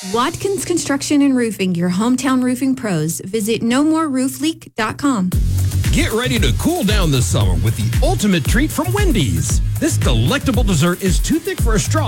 Watkins Construction and Roofing, your hometown roofing pros. Visit nomoreroofleak.com. Get ready to cool down this summer with the ultimate treat from Wendy's. This delectable dessert is too thick for a straw,